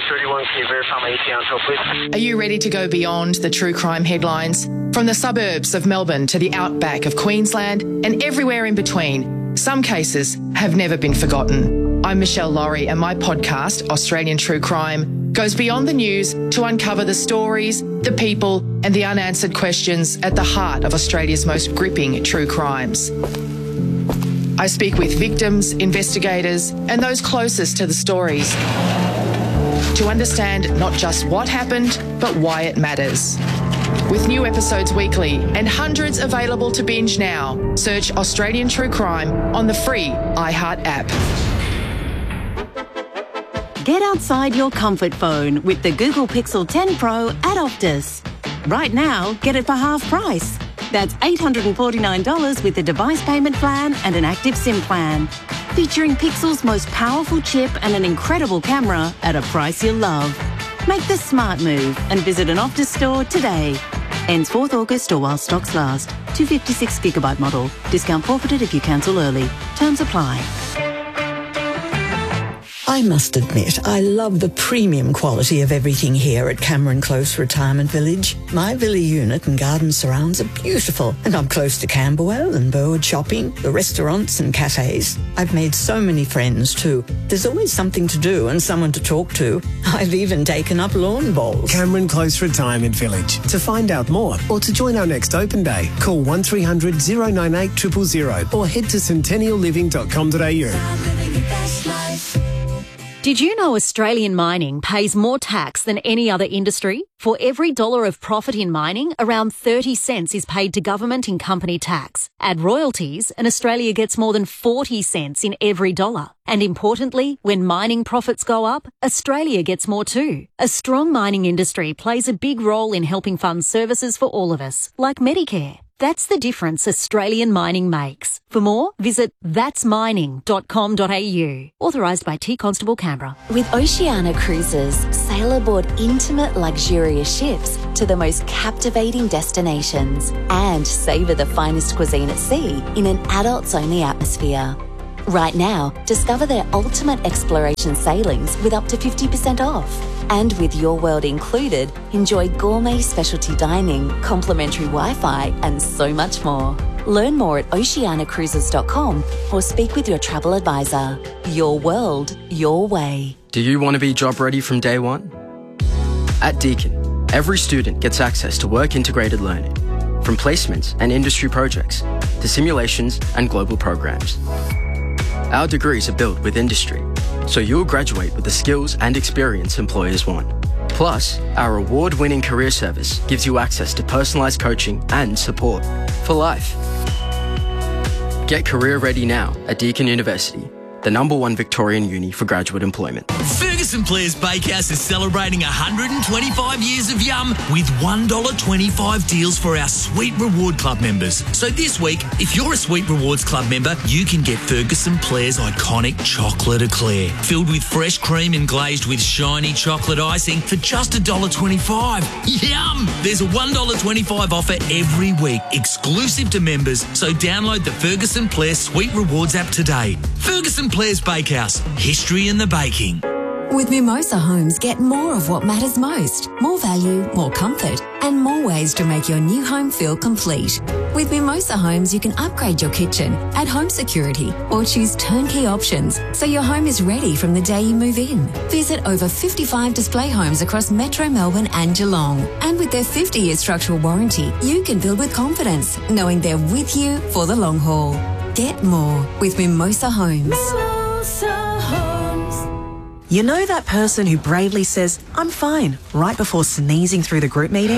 31K, verify my ETA on please. Are you ready to go beyond the true crime headlines? From the suburbs of Melbourne to the outback of Queensland and everywhere in between, some cases have never been forgotten. I'm Michelle Laurie, and my podcast, Australian True Crime, goes beyond the news to uncover the stories, the people and the unanswered questions at the heart of Australia's most gripping true crimes. I speak with victims, investigators and those closest to the stories to understand not just what happened, but why it matters. With new episodes weekly and hundreds available to binge now, search Australian True Crime on the free iHeart app. Get outside your comfort phone with the Google Pixel 10 Pro at Optus. Right now, get it for half price. That's $849 with a device payment plan and an active SIM plan. Featuring Pixel's most powerful chip and an incredible camera at a price you'll love. Make the smart move and visit an Optus store today. Ends 4th August or while stocks last. 256GB model. Discount forfeited if you cancel early. Terms apply. I must admit, I love the premium quality of everything here at Cameron Close Retirement Village. My villa unit and garden surrounds are beautiful, and I'm close to Camberwell and Burwood Shopping, the restaurants and cafes. I've made so many friends too. There's always something to do and someone to talk to. I've even taken up lawn bowls. Cameron Close Retirement Village. To find out more or to join our next open day, call 1300 098 000 or head to centennialliving.com.au. Did you know Australian mining pays more tax than any other industry? For every dollar of profit in mining, around 30 cents is paid to government in company tax. Add royalties and Australia gets more than 40 cents in every dollar. And importantly, when mining profits go up, Australia gets more too. A strong mining industry plays a big role in helping fund services for all of us, like Medicare. That's the difference Australian mining makes. For more, visit thatsmining.com.au. Authorised by T Constable Canberra. With Oceania Cruises, sail aboard intimate, luxurious ships to the most captivating destinations and savour the finest cuisine at sea in an adults-only atmosphere. Right now, discover their ultimate exploration sailings with up to 50% off. And with Your World included, enjoy gourmet specialty dining, complimentary Wi-Fi and so much more. Learn more at oceanacruises.com or speak with your travel advisor. Your world, your way. Do you want to be job ready from day one? At Deakin, every student gets access to work-integrated learning, from placements and industry projects to simulations and global programs. Our degrees are built with industry, so you'll graduate with the skills and experience employers want. Plus, our award-winning career service gives you access to personalised coaching and support for life. Get career ready now at Deakin University, the #1 Victorian uni for graduate employment. Ferguson Players Bakehouse is celebrating 125 years of Yum with $1.25 deals for our Sweet Reward Club members. So this week, if you're a Sweet Rewards Club member, you can get Ferguson Players' iconic chocolate eclair, filled with fresh cream and glazed with shiny chocolate icing for just $1.25. Yum! There's a $1.25 offer every week, exclusive to members, so download the Ferguson Players Sweet Rewards app today. Ferguson Players Bakehouse, history in the baking. With Mimosa Homes, get more of what matters most. More value, more comfort, and more ways to make your new home feel complete. With Mimosa Homes, you can upgrade your kitchen, add home security, or choose turnkey options so your home is ready from the day you move in. Visit over 55 display homes across Metro Melbourne and Geelong. And with their 50-year structural warranty, you can build with confidence, knowing they're with you for the long haul. Get more with Mimosa Homes. Mimosa Homes. You know that person who bravely says, "I'm fine," right before sneezing through the group meeting?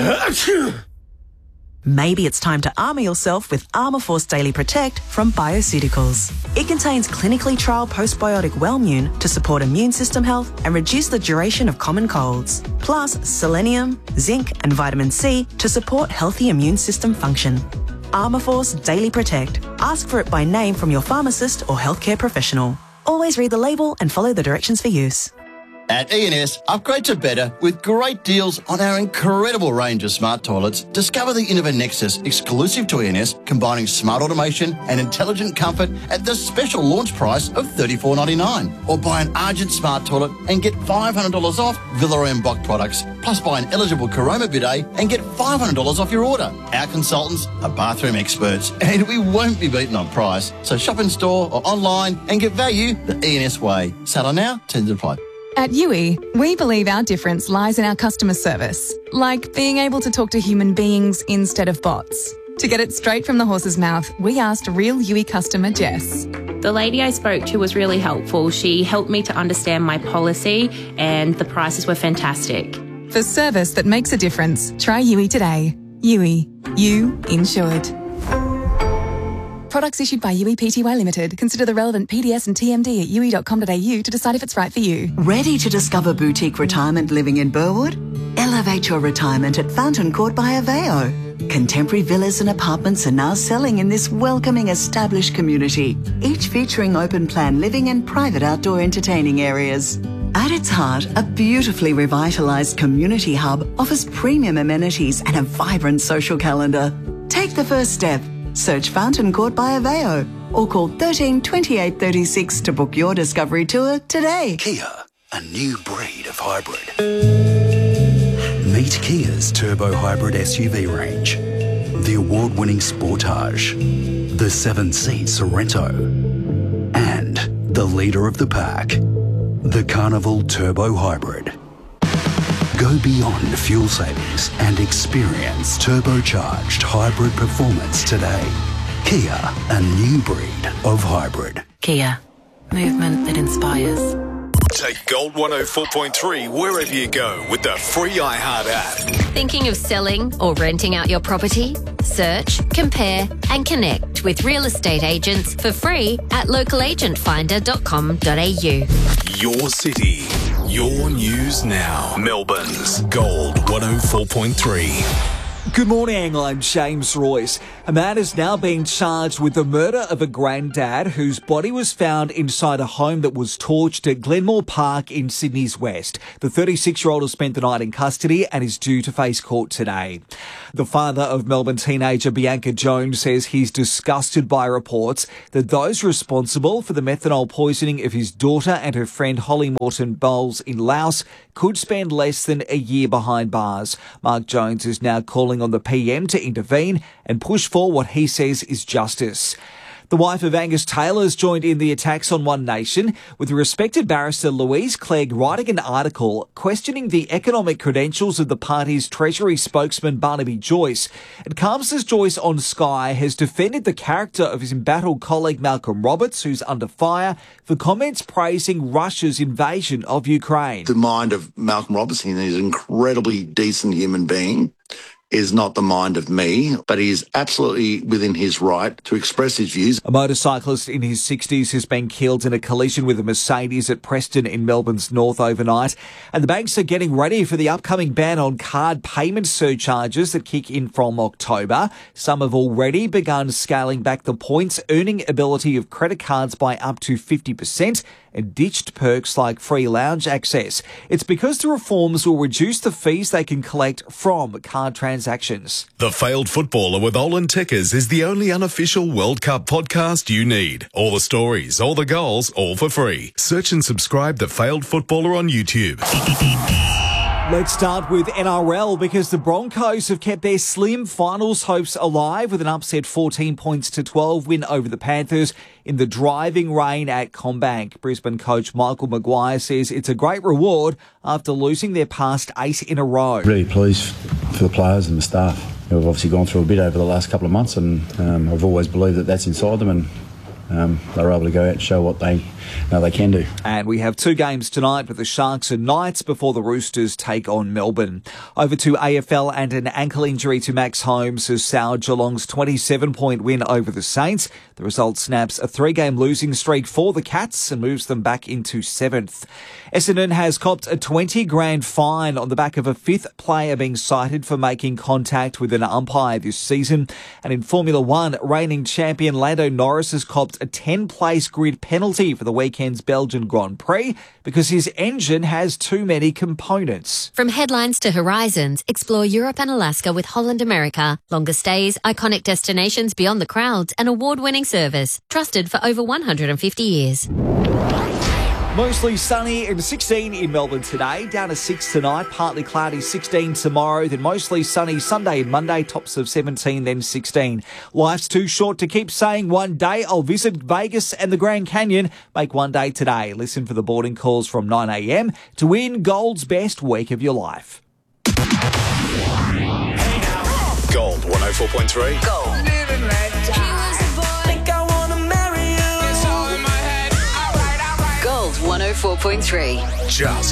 Maybe it's time to armour yourself with Armourforce Daily Protect from Bioceuticals. It contains clinically trialled postbiotic Wellmune to support immune system health and reduce the duration of common colds. Plus selenium, zinc and vitamin C to support healthy immune system function. Armourforce Daily Protect. Ask for it by name from your pharmacist or healthcare professional. Always read the label and follow the directions for use. At E&S, upgrade to better with great deals on our incredible range of smart toilets. Discover the Innova Nexus, exclusive to E&S, combining smart automation and intelligent comfort at the special launch price of $34.99. Or buy an Argent smart toilet and get $500 off Villa and Bock products. Plus buy an eligible Caroma bidet and get $500 off your order. Our consultants are bathroom experts and we won't be beaten on price. So shop in store or online and get value the E&S way. Saddle now, tender apply. At Yui, we believe our difference lies in our customer service, like being able to talk to human beings instead of bots. To get it straight from the horse's mouth, we asked real Yui customer Jess. The lady I spoke to was really helpful. She helped me to understand my policy and the prices were fantastic. For service that makes a difference, try Yui today. Yui, you insured. Products issued by Yui Pty Limited. Consider the relevant PDS and TMD at yui.com.au to decide if it's right for you. Ready to discover boutique retirement living in Burwood? Elevate your retirement at Fountain Court by Aveo. Contemporary villas and apartments are now selling in this welcoming established community, each featuring open plan living and private outdoor entertaining areas. At its heart, a beautifully revitalised community hub offers premium amenities and a vibrant social calendar. Take the first step. Search Fountain Court by Aveo or call 13 28 36 to book your discovery tour today. Kia, a new breed of hybrid. Meet Kia's turbo hybrid SUV range. The award-winning Sportage, the 7-seat Sorento, and the leader of the pack, the Carnival Turbo Hybrid. Go beyond fuel savings and experience turbocharged hybrid performance today. Kia, a new breed of hybrid. Kia, movement that inspires. Take Gold 104.3 wherever you go with the free iHeart app. Thinking of selling or renting out your property? Search, compare and connect with real estate agents for free at localagentfinder.com.au. Your city, your news now. Melbourne's Gold 104.3. Good morning, I'm James Royce. A man is now being charged with the murder of a granddad whose body was found inside a home that was torched at Glenmore Park in Sydney's West. The 36-year-old has spent the night in custody and is due to face court today. The father of Melbourne teenager Bianca Jones says he's disgusted by reports that those responsible for the methanol poisoning of his daughter and her friend Holly Morton Bowles in Laos could spend less than a year behind bars. Mark Jones is now calling on the PM to intervene and push for what he says is justice. The wife of Angus Taylor has joined in the attacks on One Nation, with the respected barrister Louise Clegg writing an article questioning the economic credentials of the party's Treasury spokesman Barnaby Joyce. And Calms's Joyce on Sky has defended the character of his embattled colleague Malcolm Roberts, who's under fire, for comments praising Russia's invasion of Ukraine. The mind of Malcolm Roberts, he's an incredibly decent human being, is not the mind of me, but he is absolutely within his right to express his views. A motorcyclist in his 60s has been killed in a collision with a Mercedes at Preston in Melbourne's north overnight. And the banks are getting ready for the upcoming ban on card payment surcharges that kick in from October. Some have already begun scaling back the points earning ability of credit cards by up to 50% and ditched perks like free lounge access. It's because the reforms will reduce the fees they can collect from card transactions. The Failed Footballer with Olin Tickers is the only unofficial World Cup podcast you need. All the stories, all the goals, all for free. Search and subscribe The Failed Footballer on YouTube. Let's start with NRL because the Broncos have kept their slim finals hopes alive with an upset 14-12 win over the Panthers in the driving rain at CommBank. Brisbane coach Michael Maguire says it's a great reward after losing their past 8 in a row. Really pleased for the players and the staff. We've obviously gone through a bit over the last couple of months and I've always believed that that's inside them and they were able to go out and show what they know they can do. And we have 2 games tonight with the Sharks and Knights before the Roosters take on Melbourne. Over to AFL, and an ankle injury to Max Holmes has soured Geelong's 27-point win over the Saints. The result snaps a 3-game losing streak for the Cats and moves them back into 7th. Essendon has copped a $20,000 fine on the back of a 5th player being cited for making contact with an umpire this season. And in Formula 1, reigning champion Lando Norris has copped a 10-place grid penalty for the weekend's Belgian Grand Prix because his engine has too many components. From headlines to horizons, explore Europe and Alaska with Holland America. Longer stays, iconic destinations beyond the crowds, and award-winning service. Trusted for over 150 years. Mostly sunny and 16 in Melbourne today, down to 6 tonight, partly cloudy 16 tomorrow, then mostly sunny Sunday and Monday, tops of 17, then 16. Life's too short to keep saying one day I'll visit Vegas and the Grand Canyon. Make one day today. Listen for the boarding calls from 9 a.m. to win Gold's best week of your life. Gold 104.3. Gold. Living like think I wanna marry you. It's all in my head. All right. Gold 104.3. Just